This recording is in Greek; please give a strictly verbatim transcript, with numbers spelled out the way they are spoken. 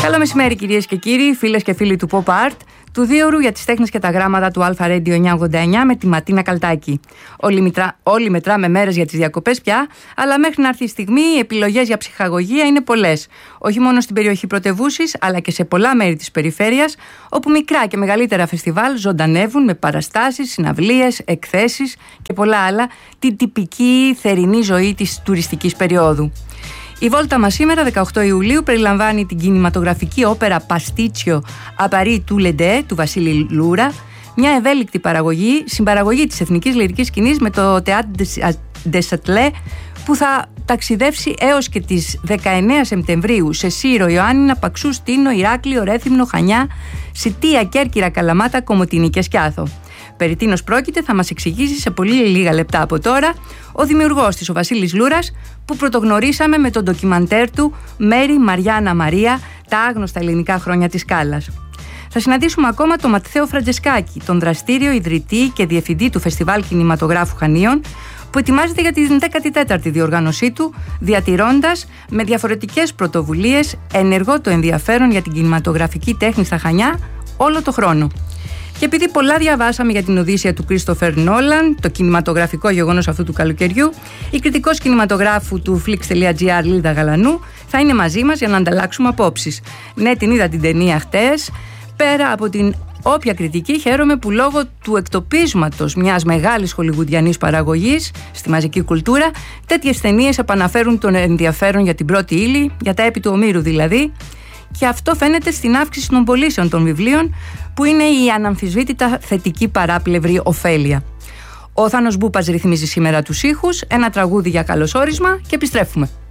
Καλό μεσημέρι, κυρίες και κύριοι, φίλες και φίλοι του Pop Art, του Δίωρου για τις τέχνες και τα γράμματα του Αλφα Radio εννιακόσια ογδόντα εννιά με τη Ματίνα Καλτάκη. Όλοι, μετρά, όλοι μετράμε μέρες για τις διακοπές πια, αλλά μέχρι να έρθει η στιγμή οι επιλογές για ψυχαγωγία είναι πολλές. Όχι μόνο στην περιοχή πρωτευούσης, αλλά και σε πολλά μέρη της περιφέρειας, όπου μικρά και μεγαλύτερα φεστιβάλ ζωντανεύουν με παραστάσεις, συναυλίες, εκθέσεις και πολλά άλλα, την τυπική θερινή ζωή της τουριστικής περίοδου. Η βόλτα μας σήμερα, δεκαοκτώ Ιουλίου, περιλαμβάνει την κινηματογραφική όπερα Παστίτσιο Απαρί του Λεντέ του Βασίλη Λούρα, μια ευέλικτη παραγωγή, συμπαραγωγή της εθνικής λυρικής σκηνής με το Théâtre des Châtelet, που θα ταξιδεύσει έως και τις δεκαεννέα Σεπτεμβρίου σε Σύρο, Ιωάννινα, Παξού, Στίνο, Ηράκλειο, Ρέθυμνο, Χανιά, Σιτία, Κέρκυρα, Καλαμάτα, Κομοτηνή και Σκιάθο. Περί τίνος πρόκειται θα μας εξηγήσει σε πολύ λίγα λεπτά από τώρα ο δημιουργός της, ο Βασίλης Λούρας, που πρωτογνωρίσαμε με το ντοκιμαντέρ του «Μέρη Μαριάννα Μαρία, τα άγνωστα ελληνικά χρόνια της Σκάλας». Θα συναντήσουμε ακόμα τον Ματθαίο Φραντζεσκάκη, τον δραστήριο ιδρυτή και διευθυντή του Φεστιβάλ Κινηματογράφου Χανίων, που ετοιμάζεται για την δέκατη τέταρτη διοργάνωσή του, διατηρώντας με διαφορετικές πρωτοβουλίες ενεργό το ενδιαφέρον για την κινηματογραφική τέχνη στα Χανιά όλο το χρόνο. Και επειδή πολλά διαβάσαμε για την Οδύσσεια του Κρίστοφερ Νόλαν, το κινηματογραφικό γεγονός αυτού του καλοκαιριού, η κριτικός κινηματογράφου του Flix.gr Λίδα Γαλανού θα είναι μαζί μας για να ανταλλάξουμε απόψεις. Ναι, την είδα την ταινία χτες. Πέρα από την όποια κριτική, χαίρομαι που λόγω του εκτοπίσματος μιας μεγάλης χολιγουντιανής παραγωγής στη μαζική κουλτούρα, τέτοιες ταινίες επαναφέρουν τον ενδιαφέρον για την πρώτη ύλη, για τα έπι του Ομήρου δηλαδή. Και αυτό φαίνεται στην αύξηση των πωλήσεων των βιβλίων, που είναι η αναμφισβήτητα θετική παράπλευρη ωφέλεια. Ο Θάνος Μπούπας ρυθμίζει σήμερα τους ήχους, ένα τραγούδι για καλωσόρισμα και επιστρέφουμε.